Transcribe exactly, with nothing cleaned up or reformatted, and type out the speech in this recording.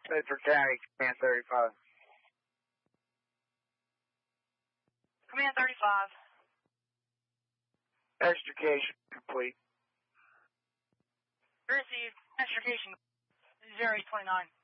Bedford County, Command thirty-five. Command thirty-five. Extrication complete. Received. Extrication zero eight twenty-nine.